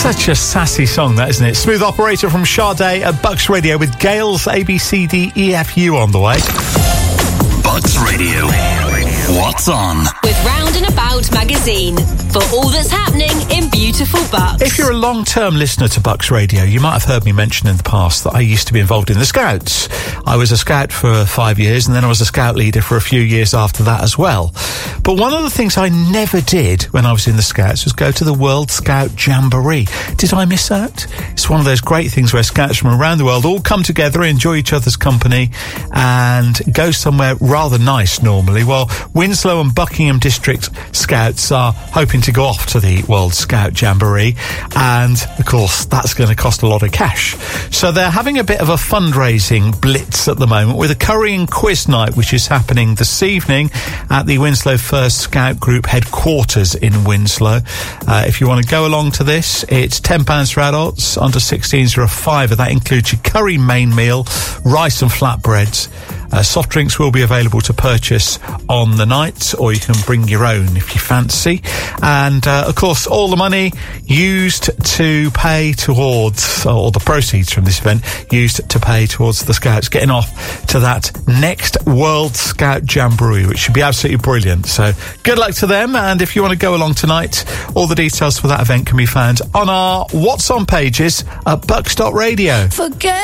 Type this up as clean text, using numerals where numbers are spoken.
Such a sassy song, that, isn't it? Smooth Operator from Sade at Bucks Radio with Gale's ABCDEFU on the way. Bucks Radio. What's on? With Round and About magazine for all that's happening in beautiful Bucks. If you're a long-term listener to Bucks Radio, you might have heard me mention in the past that I used to be involved in the Scouts. I was a Scout for 5 years, and then I was a Scout leader for a few years after that as well. But one of the things I never did when I was in the Scouts was go to the World Scout Jamboree. Did I miss out? It's one of those great things where Scouts from around the world all come together, enjoy each other's company, and go somewhere rather nice normally. Well, Winslow and Buckingham District Scouts are hoping to go off to the World Scout Jamboree, and of course that's going to cost a lot of cash. So they're having a bit of a fundraising blitz at the moment with a curry and quiz night, which is happening this evening at the Winslow First Scout Group headquarters in Winslow. If you want to go along to this, it's £10 for adults, under 16s are a £5. That includes your curry main meal, rice and flatbreads. Soft drinks will be available to purchase on the night, or you can bring your own if you fancy. And, of course, all the money used to pay towards, or the proceeds from this event, used to pay towards the Scouts getting off to that next World Scout Jamboree, which should be absolutely brilliant. So good luck to them. And if you want to go along tonight, all the details for that event can be found on our What's On pages at bucks.radio. Forget